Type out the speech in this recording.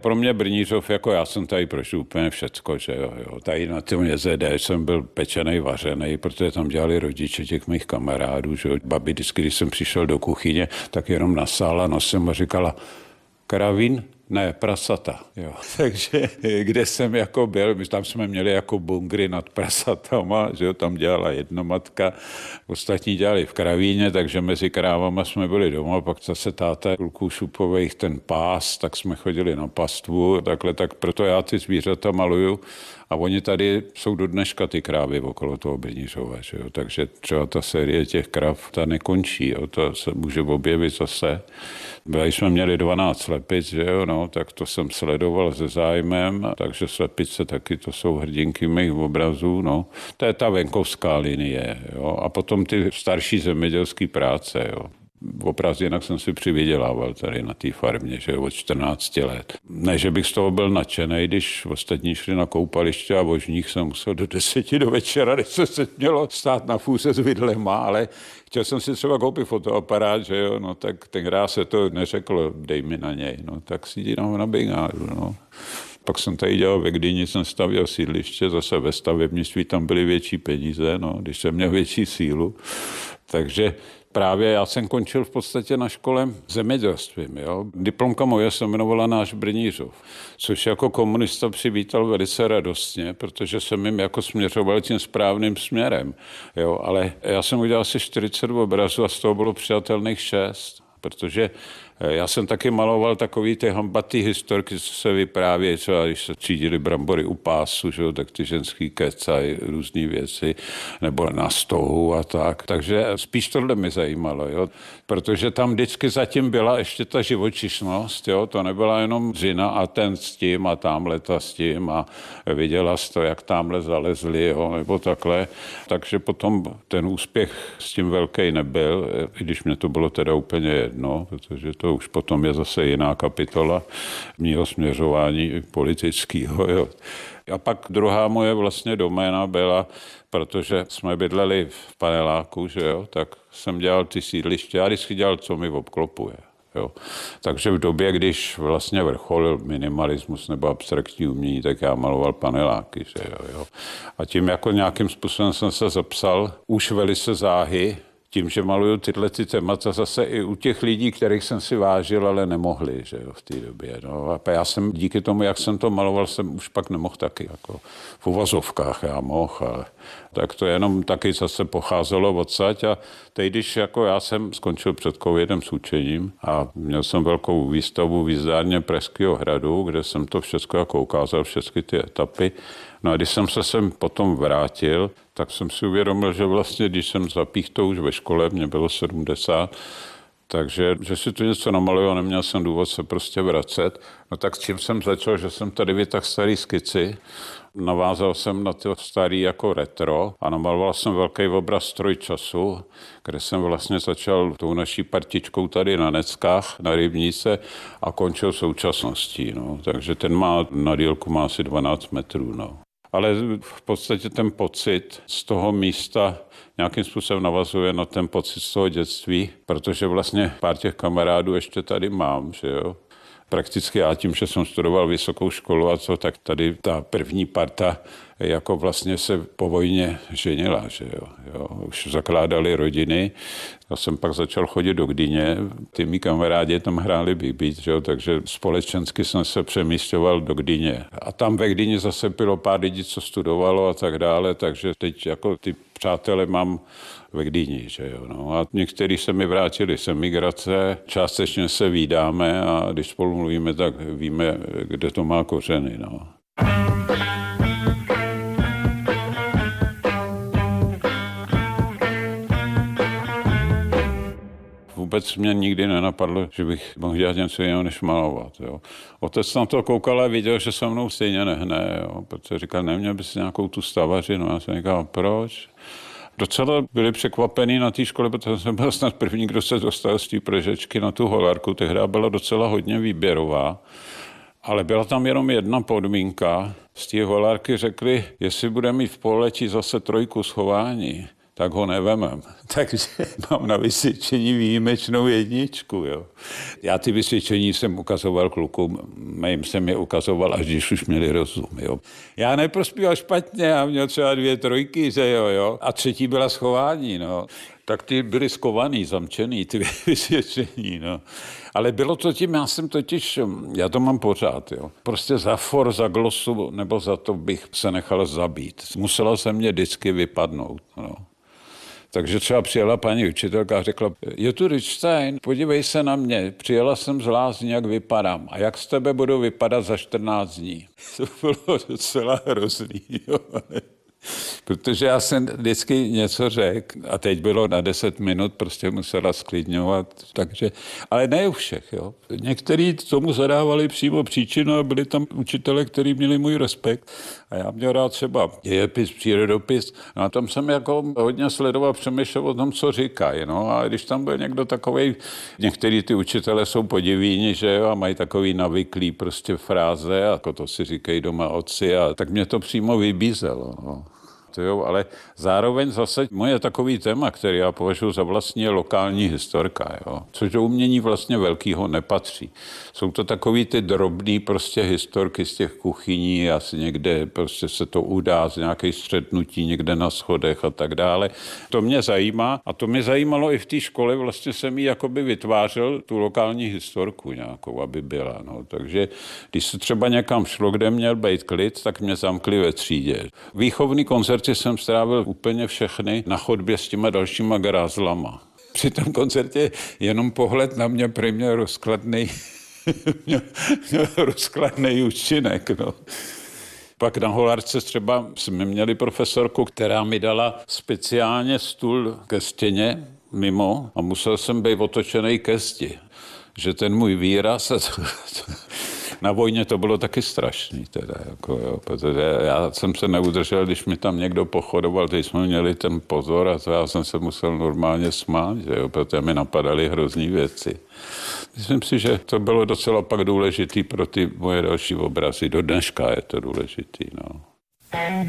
pro mě Brnířov, jako já jsem tady prošel úplně všecko, že jo. Tady na tom JZD jsem byl pečenej, vařenej, protože tam dělali rodiče těch mých kamarádů, že jo. Babi vždycky, když jsem přišel do kuchyně, tak jenom nasála nosem a říkala, kravín? Ne, prasata, jo. Takže kde jsem jako byl, tam jsme měli jako bungry nad prasatama, že jo, tam dělala jednomatka, ostatní dělali v kravíně, takže mezi krávama jsme byli doma, pak zase táta kluků šupových ten pás, tak jsme chodili na pastvu, takhle, tak proto já ty zvířata maluju a oni tady jsou do dneška ty krávy okolo toho Brnířova, že jo, takže třeba ta série těch krav, ta nekončí, jo, to se může objevit zase. Když jsme měli 12 slepic, že jo, no, tak to jsem sledoval se zájmem, takže slepice taky to jsou hrdinky mých obrazů, no. To je ta venkovská linie, jo, a potom ty starší zemědělské práce, jo. Obraz jinak jsem si přivydělával tady na té farmě, že od 14 let. Ne, že bych z toho byl nadšenej, když ostatní šli na koupaliště a vožník jsem musel do 10 do večera, když se mělo stát na fůze s vidlema, ale chtěl jsem si třeba koupit fotoaparát, že jo, no tak tenkrát se to neřeklo, dej mi na něj, no tak si dám na brigádu, no. Pak jsem tady dělal ve Gdyni, jsem stavěl sídliště, zase ve stavebnictví tam byly větší peníze, no, když jsem měl větší sílu, takže právě já jsem končil v podstatě na škole zemědělstvím. Jo. Diplomka moje se jmenovala Náš Brnířov, což jako komunista přivítal velice radostně, protože jsem jim jako směřoval tím správným směrem. Jo. Ale já jsem udělal asi 40 obrazů a z toho bylo přijatelných 6, protože já jsem taky maloval takový ty hambatý historky, co se vyprávějí, třeba když se třídili brambory u pásu, že jo, tak ty ženský kecají různý věci, nebo na stohu a tak. Takže spíš tohle mi zajímalo, jo, protože tam vždycky zatím byla ještě ta živočišnost, jo, to nebyla jenom dřina a ten s tím a tamhle ta s tím a viděla jsi to, jak tamhle zalezli, jo, nebo takhle. Takže potom ten úspěch s tím velký nebyl, i když mě to bylo teda úplně jedno, protože to už potom je zase jiná kapitola mýho směřování politického. Jo. A pak druhá moje vlastně doména byla, protože jsme bydleli v paneláku, že jo, tak jsem dělal ty sídliště a vždycky dělal, co mi obklopuje. Jo. Takže v době, když vlastně vrcholil minimalismus nebo abstraktní umění, tak já maloval paneláky. Že jo. A tím jako nějakým způsobem jsem se zapsal už velice záhy, tím, že maluju tyhle témata zase i u těch lidí, kterých jsem si vážil, ale nemohli, že jo, v té době. No. A já jsem díky tomu, jak jsem to maloval, jsem už pak nemohl taky, jako v uvozovkách já mohl, ale tak to jenom taky zase pocházelo odsaď a teď, když jako já jsem skončil před covidem s učením a měl jsem velkou výstavu v jízdárně Pražského hradu, kde jsem to všechno jako ukázal, všechny ty etapy. No a když jsem se sem potom vrátil, tak jsem si uvědomil, že vlastně, když jsem zapích to už ve škole, mě bylo 70, takže že si tu něco namaluju a neměl jsem důvod se prostě vracet. No tak s čím jsem začal, že jsem tady vytáhl starý skici, navázal jsem na to starý jako retro a namaloval jsem velký obraz Stroj času, kde jsem vlastně začal tou naší partičkou tady na Neckách, na Rybníce a končil současností. No. Takže ten má na délku má asi 12 metrů. No. Ale v podstatě ten pocit z toho místa nějakým způsobem navazuje na ten pocit z toho dětství, protože vlastně pár těch kamarádů ještě tady mám, že jo. Prakticky já tím, že jsem studoval vysokou školu a co, tak tady ta první parta jako vlastně se po vojně ženila, že jo. Už zakládali rodiny. Já jsem pak začal chodit do Gdyně, ty mý kamarádi tam hráli big, že jo, takže společensky jsem se přemísťoval do Gdyně. A tam ve Gdyni zase bylo pár lidí, co studovalo a tak dále, takže teď jako ty přátelé mám ve Gdyni, že jo. No. A někteří se mi vrátili z emigrace, částečně se vídáme a když spolu mluvíme, tak víme, kde to má kořeny, no. Vůbec mě nikdy nenapadlo, že bych mohl dělat něco jiného, než malovat. Jo. Otec na to koukal a viděl, že se mnou stejně nehne, jo, protože říkal, neměl bys nějakou tu stavařinu. Já jsem říkal, proč? Docela byli překvapení na té škole, protože jsem byl snad první, kdo se dostal z té Pražečky na tu holarku. Tehdy byla docela hodně výběrová, ale byla tam jenom jedna podmínka. Z té holarky řekli, jestli bude mít v pololetí zase 3 schování, tak ho nevemem. Takže mám na vysvědčení výjimečnou 1. Jo. Já ty vysvědčení jsem ukazoval klukům, mým jsem je ukazoval, až když už měli rozum. Jo. Já neprospíval špatně, já měl třeba 2 trojky, že jo. A 3. byla schování, no. Tak ty byly skovaný, zamčený, ty vysvědčení, no. Ale bylo to tím, já to mám pořád, jo. Prostě za for, za glosu, nebo za to bych se nechal zabít. Musela se mě vždycky vypadnout, no. Takže třeba přijela paní učitelka a řekla, je tu Richtstein, podívej se na mě, přijela jsem z Lázní, jak vypadám. A jak z tebe budu vypadat za 14 dní? To bylo docela hrozný, jo. Protože já jsem vždycky něco řekl a teď bylo na 10 minut, prostě musela sklidňovat, takže, ale ne u všech, jo. Někteří tomu zadávali přímo příčinu a byli tam učitelé, kteří měli můj respekt a já měl rád třeba dějepis, přírodopis, no a tam jsem jako hodně sledoval, přemýšlel o tom, co říkají, no a když tam byl někdo takovej, některý ty učitelé jsou podivíni, že jo, a mají takový navyklý prostě fráze, jako to si říkají doma otci, a tak mě to přímo vybízelo, no. Jo, ale zároveň zase moje takový téma, který já považuji za vlastně lokální historka, jo, což do umění vlastně velkýho nepatří. Jsou to takový ty drobný prostě historky z těch kuchyní, asi někde prostě se to udá z nějaké střetnutí někde na schodech a tak dále. To mě zajímá a to mě zajímalo i v té škole, vlastně jsem jí jakoby vytvářel tu lokální historku nějakou, aby byla, no. Takže když se třeba někam šlo, kde měl být klid, tak mě zamkli ve třídě. Výchovný koncert jsem strávil úplně všechny na chodbě s těma dalšíma grázlama. Při tom koncertě jenom pohled na mě měl rozkladný účinek. No. Pak na Holarce třeba jsme měli profesorku, která mi dala speciálně stůl ke stěně mimo a musel jsem být otočený ke zdi. Že ten můj výraz na vojně to bylo taky strašný, teda, jako, jo, protože já jsem se neudržel, když mi tam někdo pochodoval, teď jsme měli ten pozor a to já jsem se musel normálně smát, že jo, protože mi napadaly hrozný věci. Myslím si, že to bylo docela pak důležitý pro ty moje další obrazy. Do dneška je to důležitý, no.